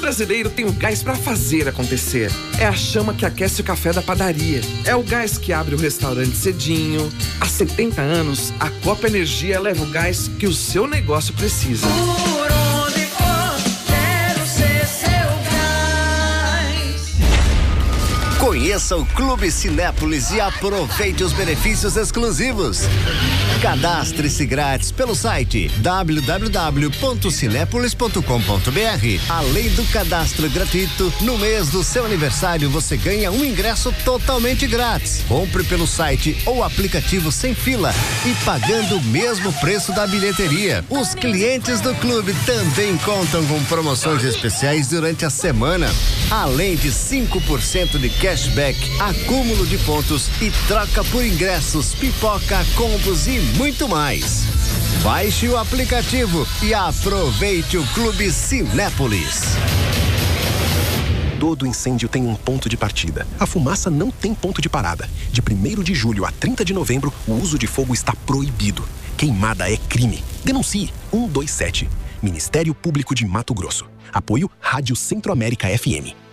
brasileiro tem o gás para fazer acontecer. É a chama que aquece o café da padaria. É o gás que abre o restaurante cedinho. Há 70 anos, a Copa Energia leva o gás que o seu negócio precisa. Por onde for, quero ser seu gás. Conheça o Clube Cinépolis e aproveite os benefícios exclusivos. Cadastre-se grátis pelo site www.cinepolis.com.br. Além do cadastro gratuito, no mês do seu aniversário você ganha um ingresso totalmente grátis. Compre pelo site ou aplicativo sem fila e pagando o mesmo preço da bilheteria. Os clientes do clube também contam com promoções especiais durante a semana. Além de 5% de cashback, acúmulo de pontos e troca por ingressos, pipoca, combos e muito mais. Baixe o aplicativo e aproveite o Clube Cinépolis. Todo incêndio tem um ponto de partida. A fumaça não tem ponto de parada. De 1º de julho a 30 de novembro, o uso de fogo está proibido. Queimada é crime. Denuncie 127. Ministério Público de Mato Grosso. Apoio Rádio Centro-América FM.